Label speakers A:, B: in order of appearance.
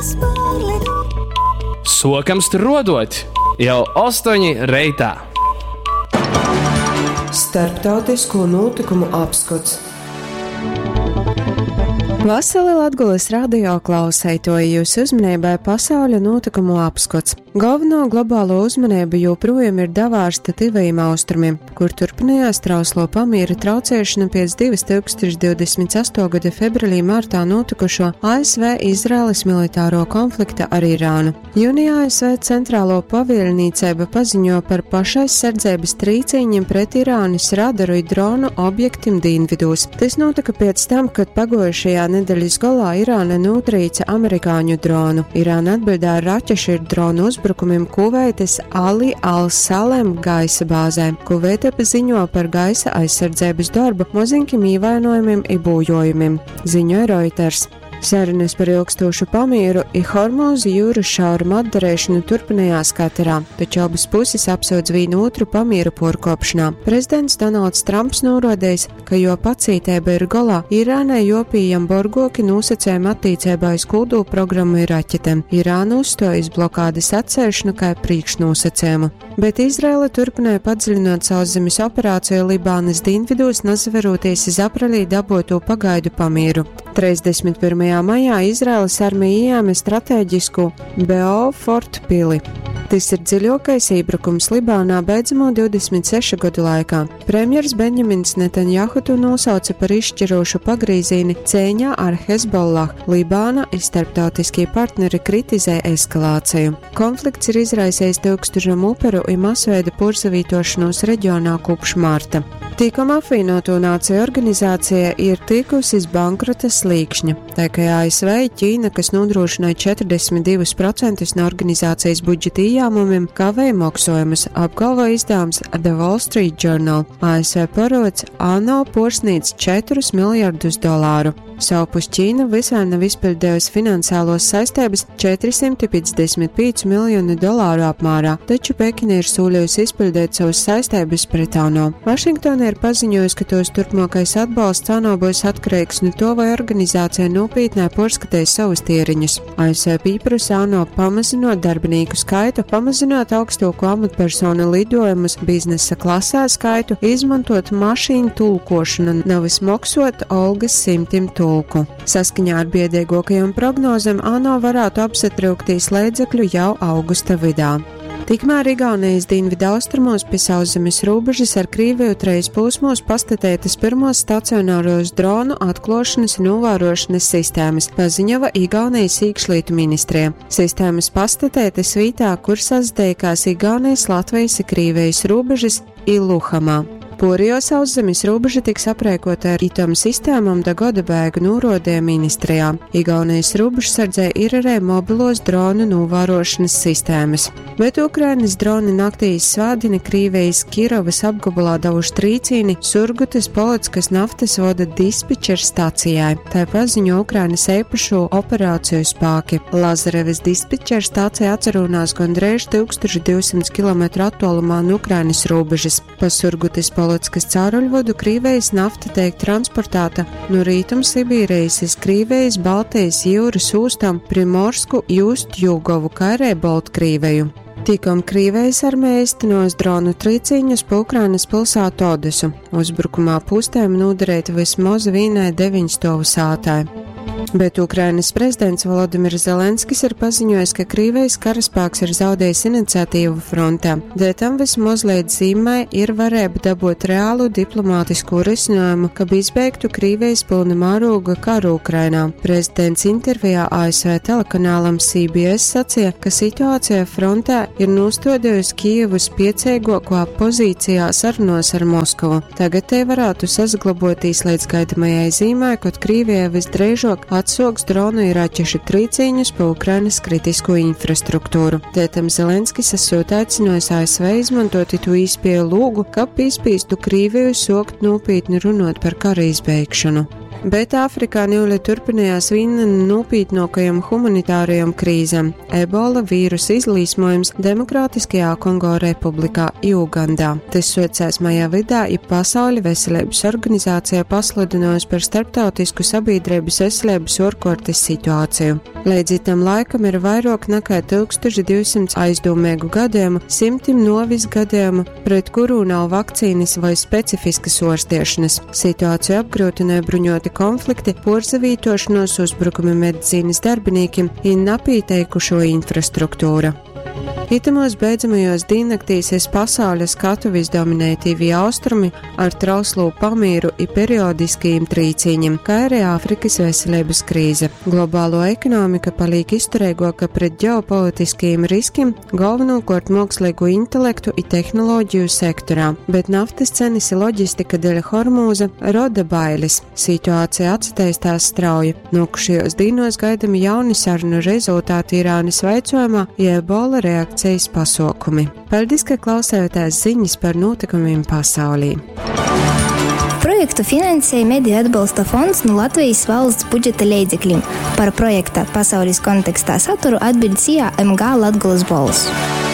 A: Sokams tur rodot, jau 8 reitā.
B: Starptautisko notikumu apskats.
C: Vasarī Latgules radio klausētoja jūs uzmanībai pasauļa notikumu apskats. Galveno globālo uzmanību joprojām ir davārsta tuvajiem austrumiem, kur turpinājās trauslo pamiera traucēšana pēc 2028. gada februārī-martā notikušo ASV-Izraēlas militāro konflikta ar Irānu. Jūnijā ASV centrālo pavēlniecība paziņo par pašaizsardzības trīcīņiem pret Irānas radaru dronu objektim dienvidos. Tas notika pēc tam, kad pagojušajā nedēļas galā Irāna notrīca amerikāņu dronu. Irāna atbildēja ar raķešu dronu uzbrukumiem Kuveitas Ali Al-Salem gaisa bāzēm. Kuveita ziņo par gaisa aizsardzības darbu mazinkiem ievainojumiem un bojojumiem, ziņoja Reuters. Sarunas par ilgstošu pamieru un Hormūza jūras šauruma atdarēšanu turpinājās Katarā, taču abas puses apsūdz vienu otru pamieru porkopšanā. Prezidents Donalds Trumps norādījis, ka jo pacītība ir galā, Irānai jopījam borgoki nosacējumi attīcībā uz kodola programmu ir raķetēm. Irāna uzstojas blokādes atcelšanu kā priekšnosacējumu, bet Izraela turpināja padziļināt sauszemes operāciju Libānas dienvidos, nazaveroties uz aprīlī dabūto pagaidu pamieru. 31. maijā Izraēlas armija ieņēma stratēģisku Beaufort pili. Tas ir dziļākais iebrukums Libānā beidzamo 26 gadu laikā. Premjers Benjamins Netanjahu to nosauca par izšķirošu pagrīzīni cīņā ar Hezbollah. Libāna un starptautiskie partneri kritizē eskalāciju. Konflikts ir izraisījis tūkstošiem uperu un masveida porsavītošanos reģionā kopš marta. Tikam apvienoto nāciju organizācija ir tikusi uz bankrota slīkšņa. Tā kā ASV Ķīna, kas nodrošināja 42% no organizācijas budžeta ieņēmumiem, kavēja maksājumus, apgalvo izdevums The Wall Street Journal. ASV parods ANO pārsniedz $4 miljardus. Savpus Ķīna visai nav izpildījusi finansiālos saistības $455 miljonu apmērā, taču Pekina ir sūļojusi izpildīt savas saistības pret ANO. Vašingtona ir paziņojusi, ka tos turpmākais atbalsts ANO būs atkarīgs no to, vai organizācija nopietnē pārskatīs savus tieriņus. ASV pieprasa ANO pamazinot darbinieku skaitu, pamazinot augstāko amatpersonu lidojumus biznesa klasē skaitu, izmantot mašīnu tulkošanu, nevis maksot algas 100 tulku. Saskaņā ar biedēgākajām prognozēm ANO varētu apsatraukties līdzekļu jau augusta vidā. Tikmēr Igaunijas dienvidu austrumos pie sauszemes robežas ar Krieviju 3 posmos pastatētas pirmos stacionāros dronu atklāšanas un novērošanas sistēmas, paziņoja Igaunijas iekšlietu ministrija. Sistēmas pastatētas vietā, kur sazdēkās Igaunijas, Latvijas un Krievijas robežas Iluhamā. Porio sauszemes robeža tiks aprēkota ar itom sistēmām da gada bēgu norādīja ministrijā. Igaunijas robežsardzē ir arī mobilos dronu novērošanas sistēmas. Bet Ukrainas droni naktīs svādina Krievijas Kirovas apgabalā devuši trīcīni Surgutas Polockas naftas vada dispečera stacijai. Tā paziņo Ukrainas īpašo operāciju spēki. Lazarevas dispečera stacija atcerunās gandrīz 1200 km attālumā no Ukrainas robežas. Pa Surgutas Polockas cauruļvodu Krievijas nafta tiek transportēta no Rietumsibīrijas iz Krievijas Baltijas jūras ostām Primorsku, Ust-Jūgovu, kā arī Baltkrieviju. Tikam Krievijas armija īstenos dronu trīcīņus pa Ukrainas pilsētu Odesu. Uzbrukumā pustēm noderēta vismaz vienai 9 stāvu sātai. Bet Ukrainas prezidents Volodimirs Zelenskis ir paziņojis, ka Krievijas karaspēks ir zaudējis iniciatīvu frontē. Dēļ tam vismaz līdz zīmē ir varēja dabūt reālu diplomātisku risinājumu, kad izbeigtu Krievijas pilna mēroga karu Ukrainā. Prezidents intervijā ASV telekanālam CBS sacīja, ka situācija frontē ir nostādījusi Kijevu spiecīgākā pozīcijā sarunās ar Moskavu. Tagad te varētu sazglabotīs līdz gaidamajai zīmē, kad Krievija visdrīzāk atsauks dronu un raķešu trīcīņus pa Ukrainas kritisko infrastruktūru. Tētam Zelenskis esot aicinājis ASV izmantot to īspēju lūgu, ka pīspīstu Krieviju sokt nopietni runāt par kara izbeigšanu. bet Āfrikā Niuļa turpinājās viena no nopietnākajām humanitārajām krīzēm - ebola vīrusa izlīsmojums Demokrātiskajā Kongo republikā Ugandā. Tas socās maijā vidā, ja Pasaules veselības organizācija pasludinājusi par starptautisku sabiedrības veselības ārkārtas situāciju. Līdz tam laikam ir vairāk nekā 1200 aizdomīgu gadījumu, 100 novis gadījumu, pret kuru nav vakcīnas vai specifiskas ārstēšanas. Situāciju apgrūtināja bruņoti konflikti, porzavītošanos, uzbrukumi medicīnas darbiniekiem un napīteikušo infrastruktūra. Itamos beidzamajos diennaktīs pasaules skatu visdominēja TV austrumi ar trauslu pamīru un periodiskajiem trīcīņiem, kā arī Āfrikas veselības krīze. Globālo ekonomika paliek izturīgāka pret ģeopolitiskajiem riskiem, galvenokārt mākslīgo intelektu un tehnoloģiju sektorā, bet naftas cenas un loģistika dēļ Hormūza roda bailes. Situācija attīstās strauji. Nākošajos dienos gaidami jauni sarunu rezultāti Irānas veicojumā, ja ebola reakcijas pasākumi. Paldies, ka klausījāties ziņas par notikumiem pasaulī.
D: Projektu finansēja Mediju atbalsta fonds no Latvijas valsts budžeta līdzekļiem. Par projekta pasaules kontekstā saturu atbild SIA MG Latgolas balss.